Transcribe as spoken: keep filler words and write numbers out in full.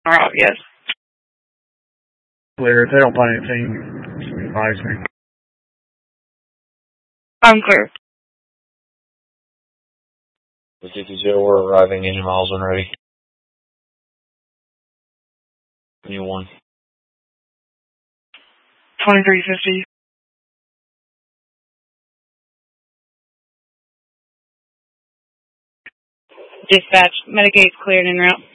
Alright, yes. Clear. If they don't find anything, advise me. I'm clear. The fifty, we're arriving, engine miles when ready. You one. twenty-three fifty. Dispatch, Medicaid's cleared en route.